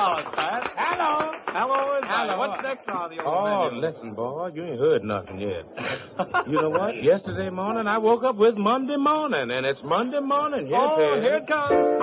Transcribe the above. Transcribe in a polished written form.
dollars, Pat. Hello. Hello, everybody. Hello. What's next on the old Oh, menu? listen, boy, you ain't heard nothing yet. You know what? Yesterday morning, I woke up with Monday morning, and it's Monday morning. Yes, Oh, it here is. it comes.